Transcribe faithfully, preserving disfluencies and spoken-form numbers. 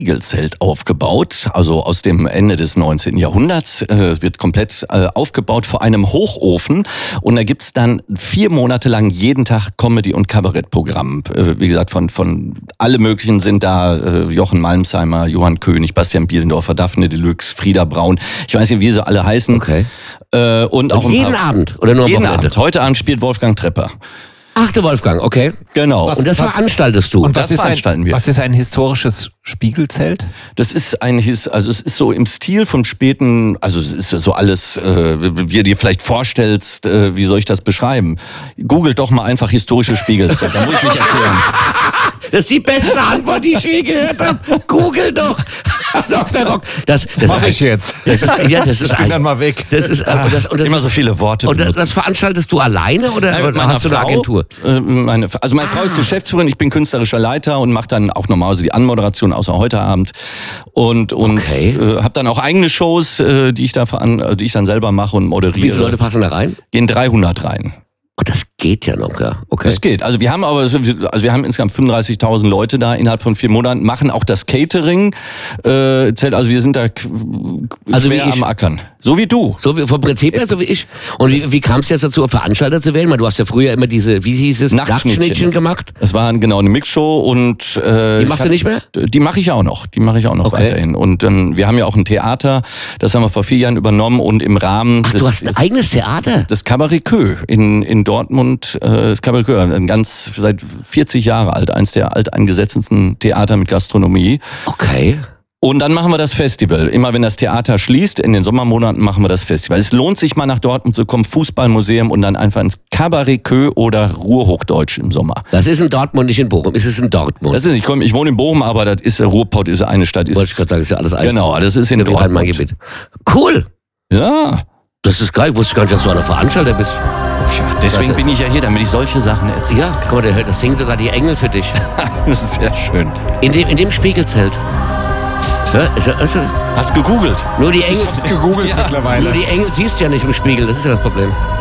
Spiegelzelt aufgebaut, also aus dem Ende des neunzehnten Jahrhunderts. Es wird komplett äh, aufgebaut vor einem Hochofen und da gibt's dann vier Monate lang jeden Tag Comedy- und Kabarettprogramm. Äh, wie gesagt, von von alle möglichen sind da, äh, Jochen Malmsheimer, Johann König, Bastian Bielendorfer, Daphne Deluxe, Frieda Braun. Ich weiß nicht, wie sie alle heißen. Okay. Äh, und auch und jeden paar, Abend oder nur am jeden Wochenende? Abend. Heute Abend spielt Wolfgang Trepper. Ach, der Wolfgang, okay. Genau. Was, und das was, veranstaltest du? Und was das ist veranstalten ein, wir. Was ist ein historisches Spiegelzelt? Das ist ein His, also es ist so im Stil von späten, also es ist so alles, äh, wie du dir vielleicht vorstellst, äh, wie soll ich das beschreiben? Googelt doch mal einfach historische Spiegelzelt, da muss ich nicht erklären. Das ist die beste Antwort, die ich je gehört habe. Google doch. Doktor Rock. Das, das Mach ich jetzt. Das ist, ja, das ist ich bin dann mal weg. Das ist, äh, und das, und das Immer so viele Worte Und das, benutzen. das veranstaltest du alleine oder, Nein, mit oder meiner hast du eine Frau, Agentur? Äh, meine, also meine ah. Frau ist Geschäftsführerin, ich bin künstlerischer Leiter und mache dann auch normalerweise die Anmoderation, außer heute Abend. Und, und okay. äh, habe dann auch eigene Shows, äh, die ich da veran, die ich dann selber mache und moderiere. Wie viele Leute passen da rein? Gehen dreihundert rein. Oh, das geht ja noch, ja. Okay. Das geht. Also wir haben aber, also wir haben insgesamt fünfunddreißigtausend Leute da innerhalb von vier Monaten, machen auch das Catering. Äh, also wir sind da also schwer am Ackern. So wie du. So wie, vom Prinzip her, so wie ich. Und wie, wie kam es jetzt dazu, Veranstalter zu werden? Weil du hast ja früher immer diese, wie hieß es, Nachtschnittchen, Nachtschnittchen gemacht. Das war genau eine Mixshow und äh, die machst du nicht mehr? Die mache ich auch noch. Die mache ich auch noch okay. weiterhin. Und ähm, wir haben ja auch ein Theater, das haben wir vor vier Jahren übernommen und im Rahmen Ach, des, du hast ein eigenes Theater? Das Cabaret Queue in in Dortmund. Äh, das Cabaret Queue, ein ganz seit vierzig Jahre alt, eins der alteingesessensten Theater mit Gastronomie. Okay. Und dann machen wir das Festival. Immer wenn das Theater schließt, in den Sommermonaten machen wir das Festival. Es lohnt sich mal nach Dortmund zu kommen, Fußballmuseum und dann einfach ins Cabaret Queue oder Ruhrhochdeutsch im Sommer. Das ist in Dortmund, nicht in Bochum. Ist es in Dortmund? Das ist, ich komme, ich wohne in Bochum, aber das ist Ruhrpott, ist eine Stadt. Ist, wollte ich gerade sagen, ist ja alles eins. Genau, das ist in ja, Dortmund. Cool. Ja. Das ist geil. Ich wusste gar nicht, dass du einer Veranstalter bist. Ja, deswegen bin ich ja hier, damit ich solche Sachen erzähle. Ja, guck mal, das singen sogar die Engel für dich. Das ist sehr schön. In dem, in dem Spiegelzelt. Ja, ist, ist, Hast gegoogelt? Nur die Engel. Ich hab's gegoogelt ja. mittlerweile. Nur die Engel siehst du ja nicht im Spiegel, das ist ja das Problem.